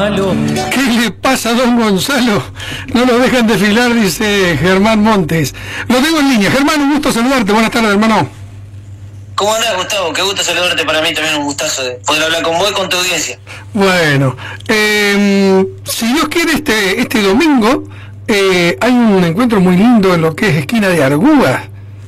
malo. ¿Qué le pasa a don Gonzalo? No lo dejan desfilar, dice Germán Montes. Lo tengo en línea. Germán, un gusto saludarte. Buenas tardes, hermano. ¿Cómo andás, Gustavo? Qué gusto saludarte. Para mí también un gustazo de poder hablar con vos y con tu audiencia. Bueno, si Dios quiere, este domingo hay un encuentro muy lindo en lo que es esquina de Argugas.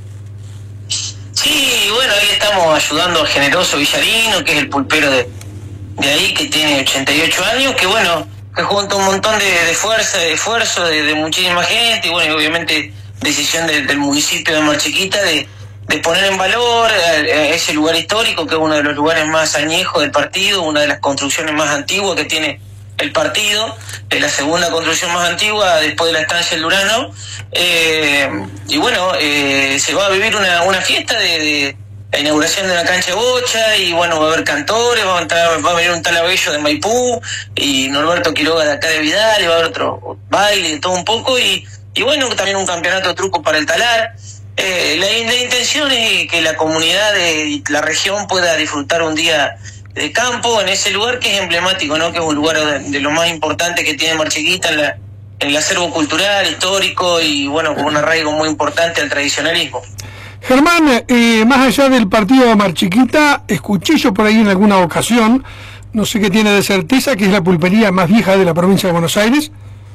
Sí, bueno, ahí estamos ayudando al generoso Villarino, que es el pulpero de ahí, que tiene 88 años, que bueno, que junta un montón de fuerza, de esfuerzo de muchísima gente, y bueno, y obviamente decisión del municipio de Mar Chiquita de poner en valor ese lugar histórico, que es uno de los lugares más añejos del partido, una de las construcciones más antiguas que tiene el partido, la segunda construcción más antigua después de la estancia del Durano, y bueno, se va a vivir una fiesta de la inauguración de una cancha de bocha, y bueno, va a haber cantores, va a venir un tal Abello de Maipú, y Norberto Quiroga de acá de Vidal, y va a haber otro baile, de todo un poco, y bueno, también un campeonato de truco para el talar. La intención es que la comunidad y la región pueda disfrutar un día de campo en ese lugar que es emblemático, ¿no? Que es un lugar de lo más importante que tiene Mar Chiquita en el acervo cultural, histórico, y bueno, con un arraigo muy importante al tradicionalismo. Germán, más allá del partido de Mar Chiquita, escuché yo por ahí en alguna ocasión, no sé qué tiene de certeza, que es la pulpería más vieja de la provincia de Buenos Aires.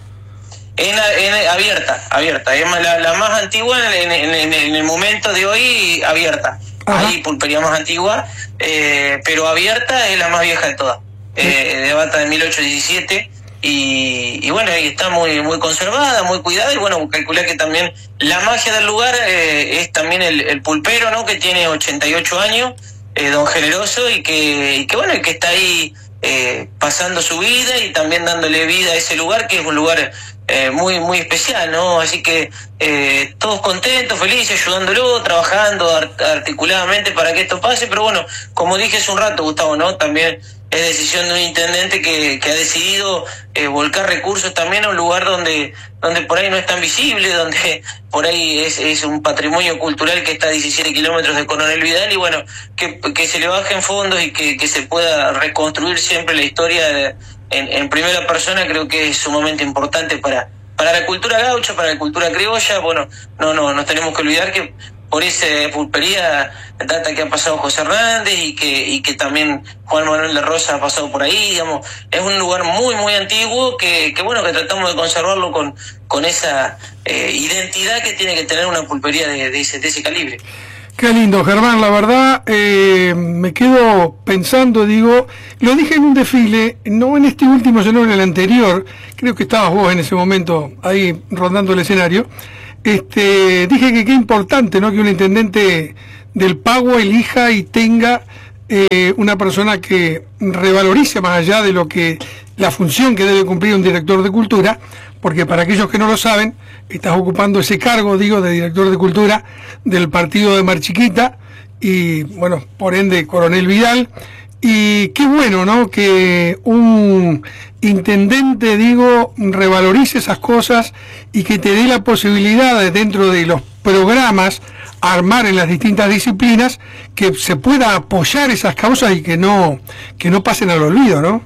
Abierta, es la más antigua en el momento de hoy, abierta. Ajá. Hay pulpería más antigua, pero abierta es la más vieja de todas. Data de 1817, y bueno, ahí está muy conservada, muy cuidada, y bueno, calculá que también la magia del lugar es también el pulpero, ¿no? Que tiene 88 años, don Generoso, y que bueno, que está ahí pasando su vida y también dándole vida a ese lugar, que es un lugar muy especial, ¿no? Así que todos contentos, felices, ayudándolo, trabajando articuladamente para que esto pase, pero bueno, como dije hace un rato, Gustavo, ¿no? También es decisión de un intendente que ha decidido volcar recursos también a un lugar donde por ahí no es tan visible, donde por ahí es un patrimonio cultural que está a 17 kilómetros de Coronel Vidal, y bueno, que se le bajen fondos y que se pueda reconstruir siempre la historia en primera persona. Creo que es sumamente importante para la cultura gaucha, para la cultura criolla. Bueno, no nos tenemos que olvidar que por esa pulpería data que ha pasado José Hernández, y que también Juan Manuel de Rosa ha pasado por ahí, digamos. Es un lugar muy antiguo que bueno, que tratamos de conservarlo con esa identidad que tiene que tener una pulpería de ese calibre. Qué lindo, Germán, la verdad, me quedo pensando, digo, lo dije en un desfile, no en este último, sino en el anterior, creo que estabas vos en ese momento ahí rondando el escenario. Dije que qué importante, ¿no? Que un intendente del pago elija y tenga una persona que revalorice más allá de lo que la función que debe cumplir un director de cultura, porque para aquellos que no lo saben, estás ocupando ese cargo, digo, de director de cultura del partido de Mar Chiquita, y bueno, por ende Coronel Vidal. Y qué bueno, ¿no? Que un intendente, digo, revalorice esas cosas y que te dé la posibilidad de, dentro de los programas, armar en las distintas disciplinas, que se pueda apoyar esas causas y que no pasen al olvido, ¿no?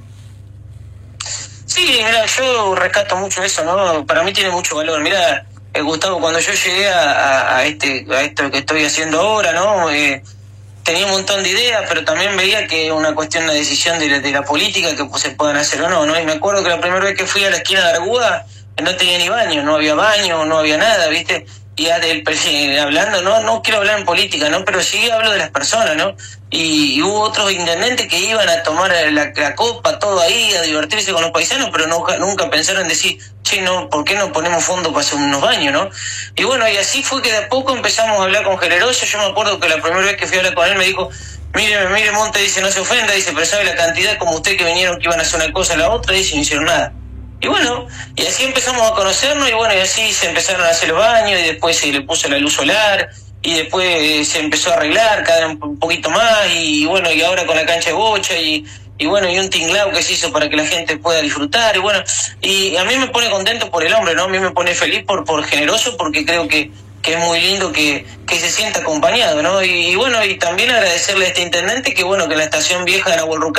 Sí, mira, yo rescato mucho eso, ¿no? Para mí tiene mucho valor. Mira, Gustavo, cuando yo llegué a esto que estoy haciendo ahora, ¿no? Tenía un montón de ideas, pero también veía que es una cuestión, una decisión de la política, que pues, se puedan hacer o no, ¿no? Y me acuerdo que la primera vez que fui a la esquina de Arguda no tenía ni baño, no había nada, ¿viste? Y hablando, no quiero hablar en política, ¿no? Pero sí hablo de las personas, ¿no? Y hubo otros intendentes que iban a tomar la copa, todo ahí, a divertirse con los paisanos, pero nunca pensaron en decir, che, no, ¿por qué no ponemos fondo para hacer unos baños, no? Y bueno, y así fue que de a poco empezamos a hablar con Generoso. Yo me acuerdo que la primera vez que fui a hablar con él me dijo, mire, Monte, dice, no se ofenda, dice, pero sabe la cantidad como usted que vinieron que iban a hacer una cosa a la otra, dice, y no hicieron nada. Y bueno, y así empezamos a conocernos, y bueno, y así se empezaron a hacer los baños, y después se le puso la luz solar, y después se empezó a arreglar cada un poquito más, y bueno, y ahora con la cancha de bocha, y bueno, y un tinglao que se hizo para que la gente pueda disfrutar, y bueno, y a mí me pone contento por el hombre, ¿no? A mí me pone feliz por Generoso, porque creo que es muy lindo que se sienta acompañado, ¿no? Y bueno, y también agradecerle a este intendente que bueno, que en la estación vieja de Nahuelrucá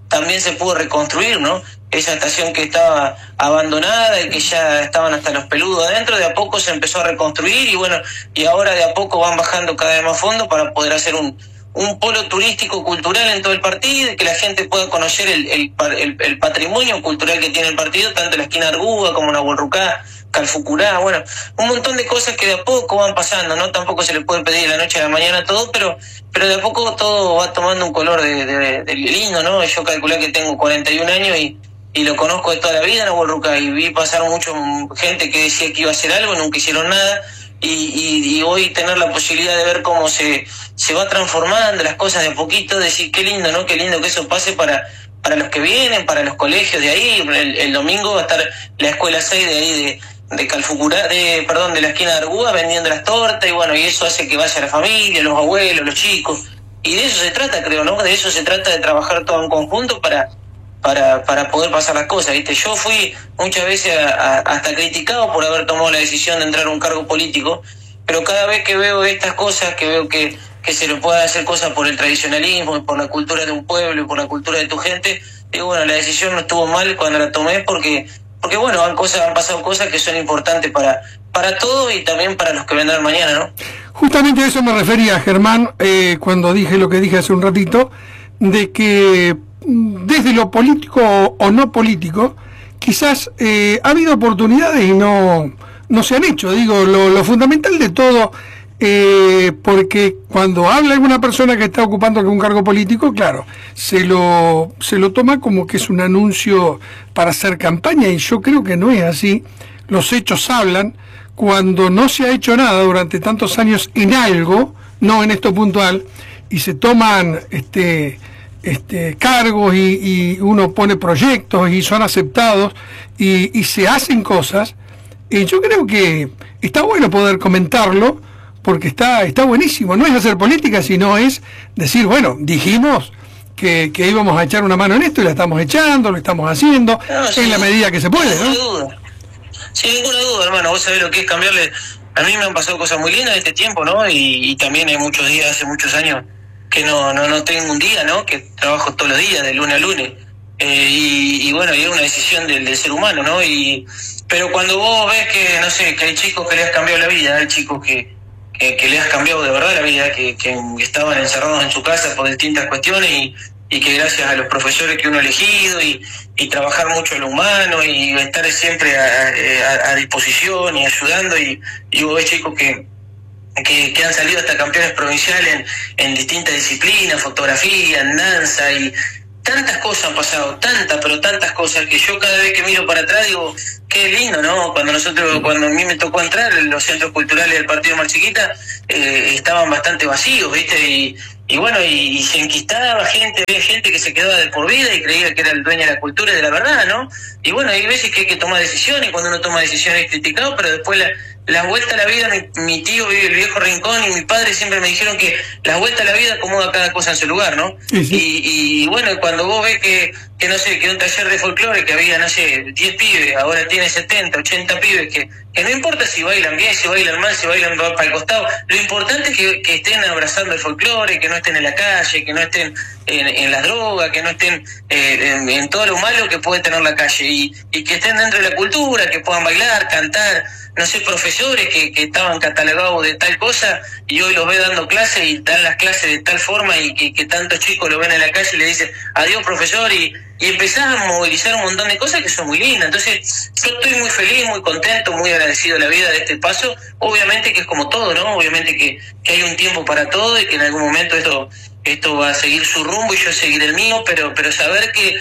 también se pudo reconstruir, ¿no? Esa estación que estaba abandonada y que ya estaban hasta los peludos adentro, de a poco se empezó a reconstruir y bueno, y ahora de a poco van bajando cada vez más fondo para poder hacer un polo turístico cultural en todo el partido y que la gente pueda conocer el patrimonio cultural que tiene el partido, tanto en la esquina Arguga como en Nahuelrucá, Calfucurá, bueno, un montón de cosas que de a poco van pasando, ¿no? Tampoco se le puede pedir de la noche a la mañana todo, pero de a poco todo va tomando un color de lindo, ¿no? Yo calculé que tengo 41 años y lo conozco de toda la vida en Nahuelrucá y vi pasar mucha gente que decía que iba a hacer algo y nunca hicieron nada. Y hoy tener la posibilidad de ver cómo se va transformando las cosas de a poquito, decir qué lindo, ¿no? Qué lindo que eso pase para los que vienen, para los colegios de ahí. El domingo va a estar la escuela 6 de ahí de Calfucurá, de la esquina de Arguga vendiendo las tortas y bueno, y eso hace que vaya la familia, los abuelos, los chicos. Y de eso se trata, creo, ¿no? De eso se trata, de trabajar todo en conjunto para poder pasar las cosas, ¿viste? Yo fui muchas veces hasta criticado por haber tomado la decisión de entrar a un cargo político, pero cada vez que veo estas cosas, que veo que se le puede hacer cosas por el tradicionalismo, y por la cultura de un pueblo, y por la cultura de tu gente, digo, bueno, la decisión no estuvo mal cuando la tomé porque bueno, han pasado cosas que son importantes para todos y también para los que vendrán mañana, ¿no? Justamente a eso me refería, Germán, cuando dije lo que dije hace un ratito, de que desde lo político o no político, quizás ha habido oportunidades y no se han hecho. Digo, lo fundamental de todo, porque cuando habla alguna persona que está ocupando algún cargo político, claro, se lo toma como que es un anuncio para hacer campaña, y yo creo que no es así. Los hechos hablan. Cuando no se ha hecho nada durante tantos años en algo, no en esto puntual, y se toman cargos y uno pone proyectos y son aceptados y se hacen cosas, yo creo que está bueno poder comentarlo porque está buenísimo. No es hacer política, sino es decir, bueno, dijimos que íbamos a echar una mano en esto y la estamos echando, lo estamos haciendo, en la medida que se puede, ¿no? Sin ninguna duda, hermano, vos sabés lo que es cambiarle. A mí me han pasado cosas muy lindas este tiempo, ¿no? Y también hay muchos días, hace muchos años, que no tengo un día, ¿no? Que trabajo todos los días, de lunes a lunes. Y bueno, y es una decisión del ser humano, ¿no? Pero cuando vos ves que, no sé, que hay chicos que le has cambiado la vida, hay chicos que le has cambiado de verdad la vida, que estaban encerrados en su casa por distintas cuestiones y que gracias a los profesores que uno ha elegido y trabajar mucho en lo humano y estar siempre a disposición y ayudando y vos ves chicos que han salido hasta campeones provinciales en distintas disciplinas, fotografía, en danza y tantas cosas han pasado, tantas cosas que yo cada vez que miro para atrás digo, qué lindo, ¿no? Cuando a mí me tocó entrar, los centros culturales del partido Mar Chiquita estaban bastante vacíos, ¿viste? Y bueno, y se enquistaba gente, había gente que se quedaba de por vida y creía que era el dueño de la cultura y de la verdad, ¿no? Y bueno, hay veces que hay que tomar decisiones, cuando uno toma decisiones es criticado, pero después la vuelta a la vida, mi tío vive el viejo rincón y mi padre siempre me dijeron que la vuelta a la vida acomoda cada cosa en su lugar, ¿no? Sí. Y bueno, cuando vos ves que no sé, que un taller de folclore que había, no sé, 10 pibes, ahora tiene 70, 80 pibes, que no importa si bailan bien, si bailan mal, si bailan para el costado, lo importante es que estén abrazando el folclore, que no estén en la calle, que no estén en las drogas, que no estén en todo lo malo que puede tener la calle, y que estén dentro de la cultura, que puedan bailar, cantar, no sé, profesores que estaban catalogados de tal cosa y hoy los ve dando clases y dan las clases de tal forma y que tantos chicos lo ven en la calle y le dicen adiós profesor y empezás a movilizar un montón de cosas que son muy lindas. Entonces yo estoy muy feliz, muy contento, muy agradecido de la vida de este paso. Obviamente que es como todo, ¿no? Obviamente que hay un tiempo para todo y que en algún momento esto va a seguir su rumbo y yo seguiré el mío, pero saber que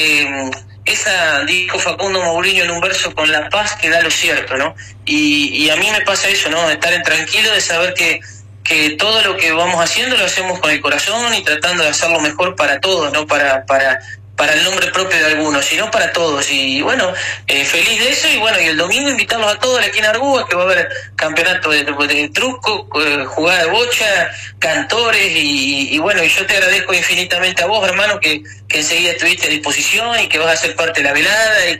esa, dijo Facundo Mourinho en un verso, con la paz que da lo cierto, ¿no? Y a mí me pasa eso, ¿no? De estar en tranquilo, de saber que todo lo que vamos haciendo lo hacemos con el corazón y tratando de hacerlo mejor para todos, no para el nombre propio de algunos, sino para todos. Y bueno, feliz de eso. Y bueno, y el domingo invitarlos a todos a la esquina Arguga, que va a haber campeonato de truco, jugada de bocha, cantores y bueno, y yo te agradezco infinitamente a vos, hermano, que enseguida estuviste a disposición y que vas a ser parte de la velada y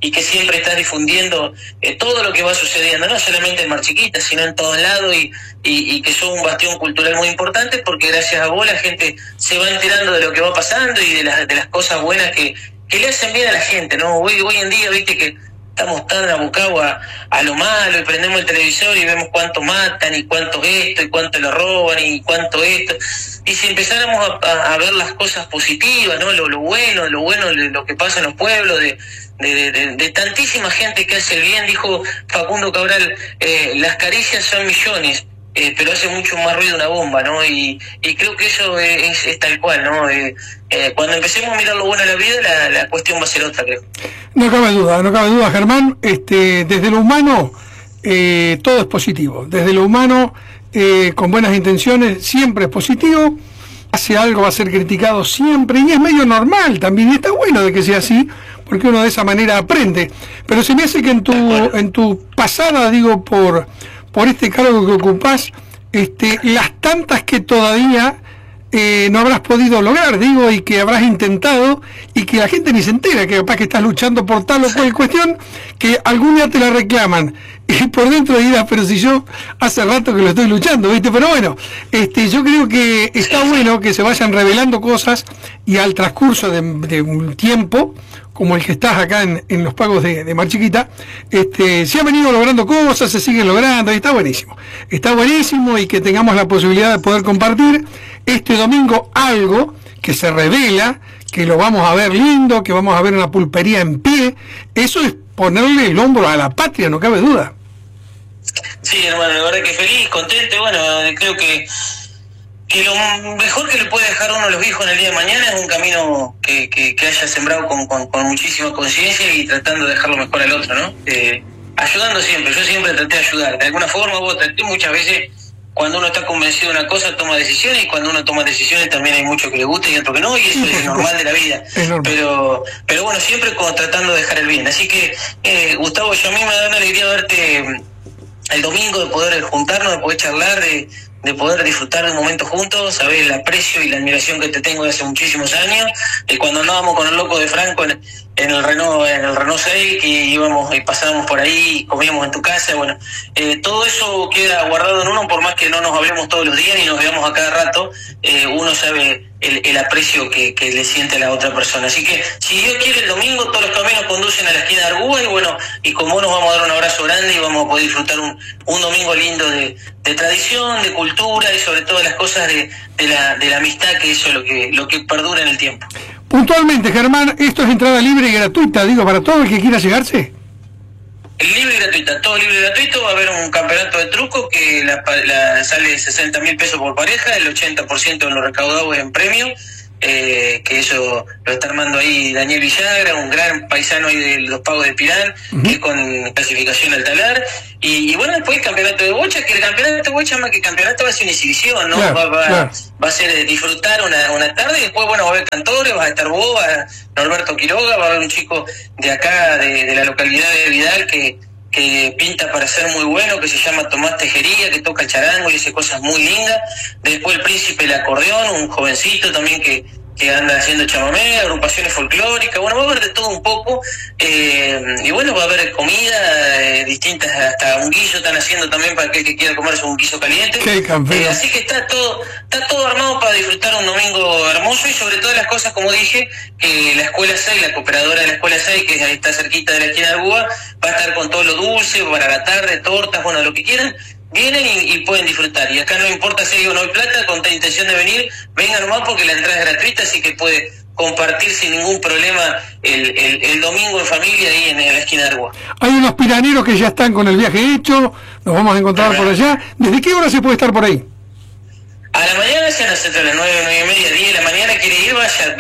que siempre estás difundiendo todo lo que va sucediendo, no solamente en Mar Chiquita, sino en todos lados, y que sos un bastión cultural muy importante, porque gracias a vos la gente se va enterando de lo que va pasando y de las cosas buenas que le hacen bien a la gente, ¿no? Hoy en día, viste que estamos tan abocados a lo malo, y prendemos el televisor y vemos cuánto matan y cuánto esto y cuánto lo roban y cuánto esto, y si empezáramos a ver las cosas positivas, ¿no? Lo bueno, lo que pasa en los pueblos, de tantísima gente que hace el bien. Dijo Facundo Cabral, las caricias son millones, pero hace mucho más ruido una bomba, ¿no? Y creo que eso es tal cual, ¿no? Cuando empecemos a mirar lo bueno de la vida, la cuestión va a ser otra, creo. No cabe duda, Germán. Desde lo humano, todo es positivo. Desde lo humano, con buenas intenciones, siempre es positivo. Hace algo, va a ser criticado siempre, y es medio normal también, y está bueno de que sea así, porque uno de esa manera aprende. Pero se me hace que en tu pasada, digo, por este cargo que ocupás, las tantas que todavía no habrás podido lograr, digo, y que habrás intentado, y que la gente ni se entera, que capaz que estás luchando por tal o cual cuestión, que algún día te la reclaman, y por dentro dirás, pero si yo hace rato que lo estoy luchando, ¿viste? Pero bueno, yo creo que está bueno que se vayan revelando cosas, y al transcurso de un tiempo, como el que estás acá en los pagos de Mar Chiquita, se han venido logrando cosas, se siguen logrando, y está buenísimo, y que tengamos la posibilidad de poder compartir este domingo algo que se revela, que lo vamos a ver lindo, que vamos a ver una pulpería en pie. Eso es ponerle el hombro a la patria, no cabe duda. Sí, hermano, la verdad que feliz, contento. Bueno, creo que lo mejor que le puede dejar uno a los hijos en el día de mañana es un camino que haya sembrado con muchísima conciencia, y tratando de dejarlo mejor al otro, ¿no? Ayudando siempre, yo siempre traté de ayudar, de alguna forma u otra. Muchas veces, cuando uno está convencido de una cosa, toma decisiones, y cuando uno toma decisiones también hay mucho que le gusta y otro que no, y eso es normal de la vida. Pero bueno, siempre tratando de dejar el bien. Así que, Gustavo, yo a mí me da una alegría verte el domingo, de poder juntarnos, de poder charlar, de poder disfrutar de un momento juntos, sabés el aprecio y la admiración que te tengo de hace muchísimos años, cuando andábamos con el loco de Franco en el Renault 6, que íbamos y pasábamos por ahí y comíamos en tu casa. Bueno, todo eso queda guardado en uno, por más que no nos hablemos todos los días ni nos veamos a cada rato, uno sabe el aprecio que le siente a la otra persona. Así que, si Dios quiere, el domingo todos los caminos conducen a la esquina de Arguba, y bueno, y con vos nos vamos a dar un abrazo grande, y vamos a poder disfrutar un domingo lindo de tradición, de cultura, y sobre todo las cosas de la amistad, que eso es lo que perdura en el tiempo. Puntualmente, Germán, esto es entrada libre y gratuita, digo, para todo el que quiera llegarse. Libre y gratuita, todo libre y gratuito. Va a haber un campeonato de truco que sale 60.000 pesos por pareja, el 80% de lo recaudado es en premio, que eso lo está armando ahí Daniel Villagra, un gran paisano ahí de los pagos de Pirán, que es con clasificación al talar. Y bueno, después el campeonato de bocha, que el campeonato de bocha, más que campeonato, va a ser una exhibición, ¿no? Claro, va a ser disfrutar una tarde, y después, bueno, va a haber cantores, va a estar vos, va a haber Norberto Quiroga, va a haber un chico de acá, de la localidad de Vidal, que pinta para ser muy bueno, que se llama Tomás Tejería, que toca el charango y hace cosas muy lindas. Después el Príncipe del Acordeón, un jovencito también que anda haciendo chamamé, agrupaciones folclóricas. Bueno, va a haber de todo un poco, y bueno, va a haber comida distintas, hasta un guiso están haciendo también para aquel que quiera comerse un guiso caliente. Así que está todo armado para disfrutar un domingo hermoso, y sobre todas las cosas, como dije, que la Escuela 6, la cooperadora de la Escuela 6, que está cerquita de la esquina de Arguba, va a estar con todo lo dulce para la tarde, tortas, bueno, lo que quieran. Vienen y pueden disfrutar, y acá no importa si hay o no hay plata, con la intención de venir, vengan nomás, porque la entrada es gratuita, así que puede compartir sin ningún problema el domingo en familia ahí en la esquina de Arguba. Hay unos piraneros que ya están con el viaje hecho, nos vamos a encontrar por allá. ¿Desde qué hora se puede estar por ahí? A la mañana se nos entre las 9:30, 10 de la mañana. Quiere ir,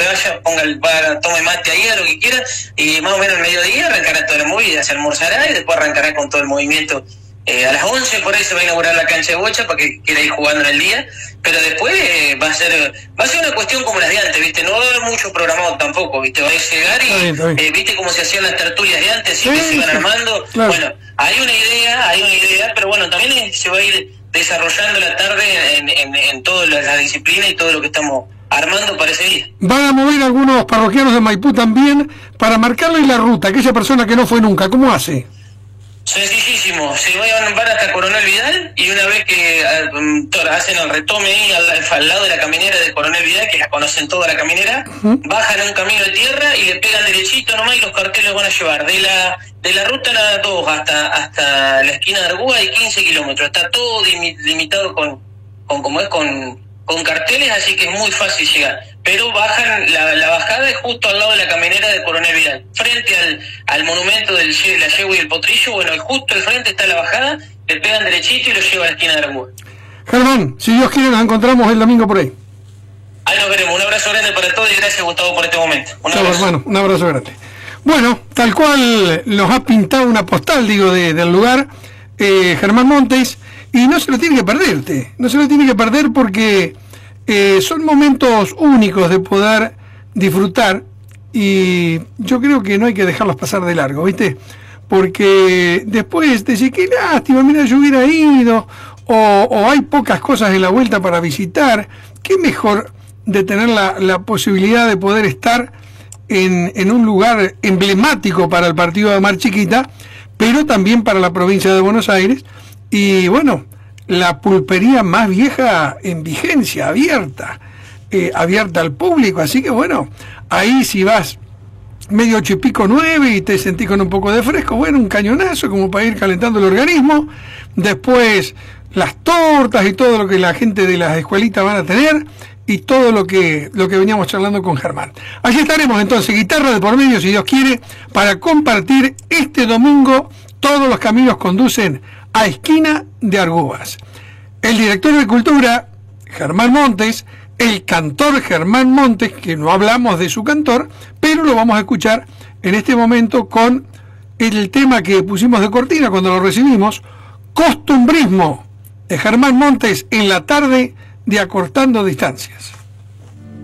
vaya, tome mate ahí, a lo que quiera, y más o menos al mediodía arrancará toda la movida, se almorzará y después arrancará con todo el movimiento. A las 11 por ahí se va a inaugurar la cancha de bocha para que quiera ir jugando en el día, pero después va a ser una cuestión como las de antes, ¿viste? No va a haber mucho programado tampoco, ¿viste? Va a llegar y ¿viste cómo se hacían las tertulias de antes? Así que se iban armando. Claro. Bueno, hay una idea, pero bueno, también se va a ir desarrollando la tarde en toda la disciplina y todo lo que estamos armando para ese día. Van a mover algunos parroquianos de Maipú también para marcarle la ruta, aquella persona que no fue nunca, ¿cómo hace? Sencillísimo, se van hasta Coronel Vidal y una vez que hacen el retome ahí al lado de la caminera de Coronel Vidal, que la conocen toda la caminera, bajan a un camino de tierra y le pegan derechito nomás y los carteles van a llevar de la ruta 2 hasta la esquina de Arguba hay 15 kilómetros, está todo limitado con carteles, así que es muy fácil llegar. Pero bajan, la bajada es justo al lado de la caminera de Coronel Vidal, frente al monumento de la yegua y el potrillo. Bueno, justo al frente está la bajada, le pegan derechito y lo lleva a la esquina de Arguba. Germán, si Dios quiere nos encontramos el domingo por ahí. Ahí nos veremos, un abrazo grande para todos y gracias, Gustavo, por este momento. Chao, hermano, un abrazo grande. Bueno, tal cual nos ha pintado una postal, del lugar, Germán Montes, y no se lo tiene que perderte, no se lo tiene que perder porque son momentos únicos de poder disfrutar y yo creo que no hay que dejarlos pasar de largo, ¿viste? Porque después decir qué lástima, mira, yo hubiera ido, o hay pocas cosas en la vuelta para visitar, qué mejor de tener la posibilidad de poder estar en un lugar emblemático para el partido de Mar Chiquita, pero también para la provincia de Buenos Aires, y bueno, la pulpería más vieja en vigencia, abierta al público, así que bueno, ahí si vas medio 8:30, 9 y te sentís con un poco de fresco, bueno, un cañonazo como para ir calentando el organismo, después las tortas y todo lo que la gente de las escuelitas van a tener, y todo lo que veníamos charlando con Germán. Allí estaremos entonces, guitarra de por medio, si Dios quiere, para compartir este domingo. Todos los caminos conducen a Esquina de Argubas. El director de Cultura, Germán Montes, el cantor Germán Montes, que no hablamos de su cantor, pero lo vamos a escuchar en este momento con el tema que pusimos de cortina cuando lo recibimos, Costumbrismo, de Germán Montes en la tarde de Acortando Distancias.